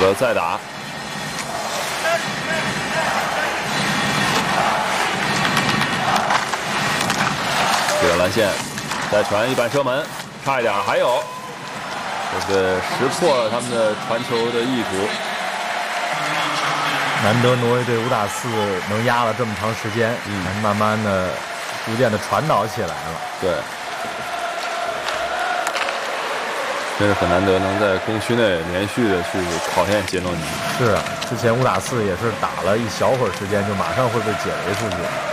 德再打。这个蓝线，再传一板射门，差一点，还有，这个识破了他们的传球的意图。 难得挪威队5打4能压了这么长时间，慢慢的、逐渐的传导起来了。 对，真是很难得能在攻区内连续的去考验杰诺尼。 是啊，之前5打4也是打了一小会儿时间，就马上会被解围出去。